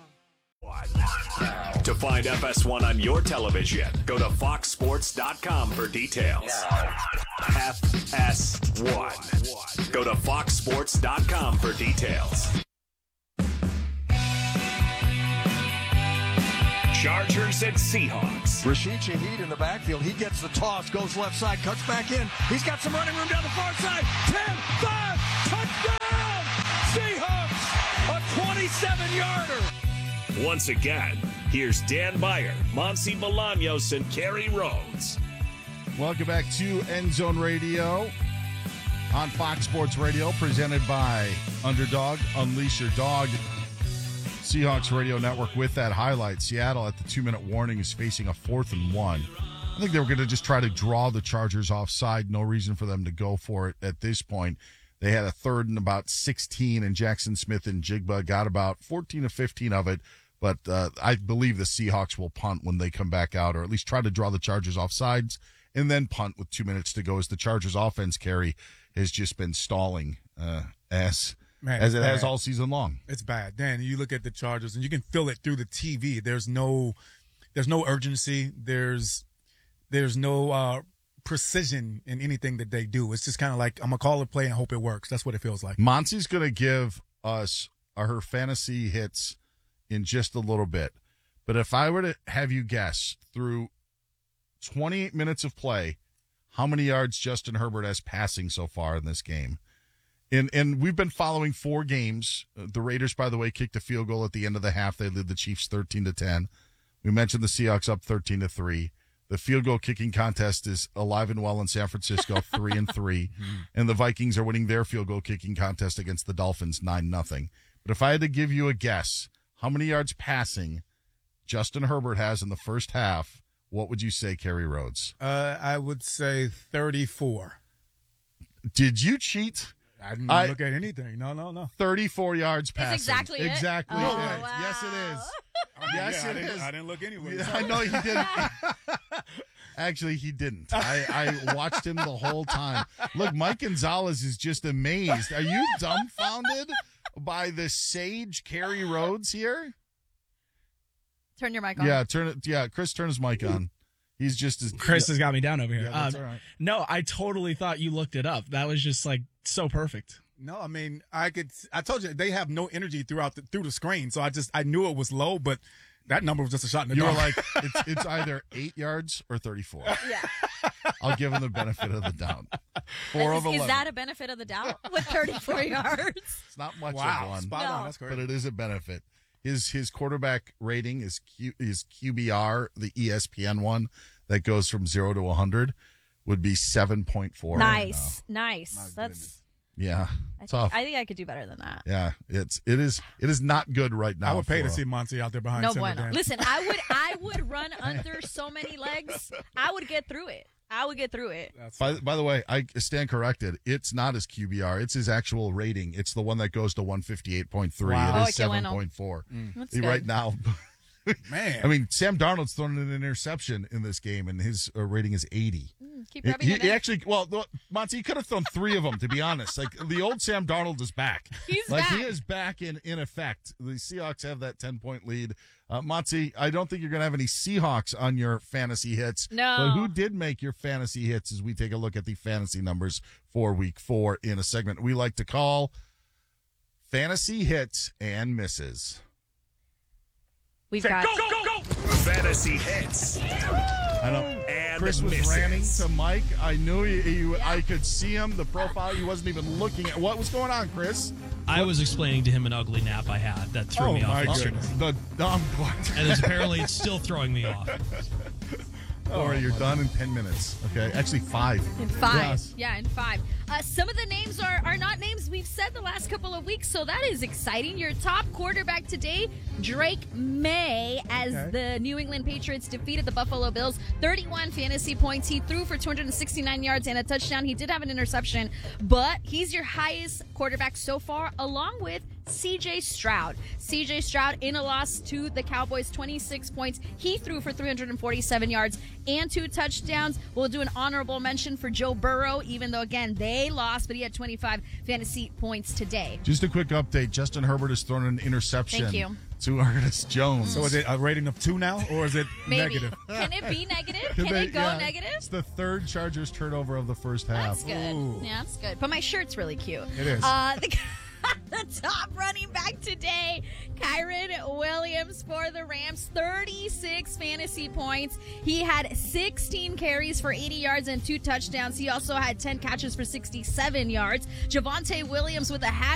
To find FS1 on your television, go to foxsports.com for details. FS1. Go to foxsports.com for details. Chargers and Seahawks. Rashid Shaheed in the backfield. He gets the toss, goes left side, cuts back in. He's got some running room down the far side. 10, 5, touchdown! Seahawks, a 27-yarder. Once again, here's Dan Beyer, Monsi Bolaños, and Kerry Rhodes. Welcome back to End Zone Radio on Fox Sports Radio, presented by Underdog. Unleash your dog. Seahawks Radio Network with that highlight. Seattle at the 2-minute warning is facing a 4th and 1. I think they were going to just try to draw the Chargers offside. No reason for them to go for it at this point. They had a 3rd and about 16, and Jackson Smith and Jigba got about 14 to 15 of it. But I believe the Seahawks will punt when they come back out, or at least try to draw the Chargers offsides and then punt with 2 minutes to go, as the Chargers offense, Kerry, has just been stalling as it has all season long. It's bad. Dan, you look at the Chargers, and you can feel it through the TV. There's no urgency. There's no precision in anything that they do. It's just kind of like, I'm going to call a play and hope it works. That's what it feels like. Monsi's going to give us her fantasy hits in just a little bit. But if I were to have you guess through 28 minutes of play, how many yards Justin Herbert has passing so far in this game? And we've been following 4 games. The Raiders, by the way, kicked a field goal at the end of the half. They led the Chiefs 13-10. We mentioned the Seahawks up 13-3. The field goal kicking contest is alive and well in San Francisco, 3-3. And the Vikings are winning their field goal kicking contest against the Dolphins 9-0. But if I had to give you a guess, how many yards passing Justin Herbert has in the first half, what would you say, Kerry Rhodes? I would say 34. Did you cheat? I didn't look at anything. No. 34 yards passing. That's exactly it? Exactly. Oh, it. wow. Yes, it is. Yes, it is. I didn't look anyway. Yeah, I know he didn't. Actually, he didn't. I watched him the whole time. Look, Mike Gonzalez is just amazed. Are you dumbfounded by the sage Kerry Rhodes here? Turn your mic on. Yeah, turn it. Yeah, Chris, turn his mic on. He's just as Chris has got me down over here. Yeah, that's all right. No, I totally thought you looked it up. That was just like so perfect. No, I mean, I told you they have no energy through the screen, so I knew it was low, but that number was just a shot in the dark. You were like, it's either 8 yards or 34. Yeah. I'll give him the benefit of the doubt. 4 of 11. Is that a benefit of the doubt with 34 yards? It's not much wow, of one. Spot on. That's great. But it is a benefit. His quarterback rating is QBR, the ESPN one that goes from 0 to 100, would be 7.4. Nice. That's tough. I think I could do better than that. Yeah, it is not good right now. I would pay to see Monty out there behind. No bueno. Listen, I would run under so many legs. I would get through it. By the way, I stand corrected. It's not his QBR. It's his actual rating. It's the one that goes to 158.3. Wow. It is 7.4. Right now. Man. I mean, Sam Darnold's thrown an interception in this game, and his rating is 80. Keep rubbing it in. He actually, Monty, he could have thrown 3 of them, to be honest. Like, the old Sam Darnold is back. He's back. He is back in effect. The Seahawks have that 10-point lead. Monty, I don't think you're going to have any Seahawks on your fantasy hits. No. But who did make your fantasy hits as we take a look at the fantasy numbers for week 4 in a segment we like to call Fantasy Hits and Misses. We've got go. Fantasy hits. I know. And Chris was misses. ranting to Mike. I knew I could see him. The profile, he wasn't even looking at. What was going on, Chris? I was explaining to him an ugly nap I had that threw me off. Oh, my goodness. And apparently it's still throwing me off. Or you're done in 10 minutes. Okay, actually 5. In 5. Yes. Yeah, in 5. Some of the names are not names we've said the last couple of weeks, so that is exciting. Your top quarterback today, Drake May, as the New England Patriots defeated the Buffalo Bills. 31 fantasy points. He threw for 269 yards and a touchdown. He did have an interception, but he's your highest quarterback so far, along with CJ Stroud. CJ Stroud in a loss to the Cowboys, 26 points. He threw for 347 yards and 2 touchdowns. We'll do an honorable mention for Joe Burrow, even though, again, they lost, but he had 25 fantasy points today. Just a quick update. Justin Herbert has thrown an interception. Thank you. To Ernest Jones. So is it a rating of 2 now, or is it Maybe. negative? Can it be negative? Can it go negative? It's the 3rd Chargers turnover of the first half. That's good. Ooh. Yeah, that's good. But my shirt's really cute. It is. The top running back today, Kyren Williams for the Rams, 36 fantasy points. He had 16 carries for 80 yards and 2 touchdowns. He also had 10 catches for 67 yards. Javonte Williams with a hat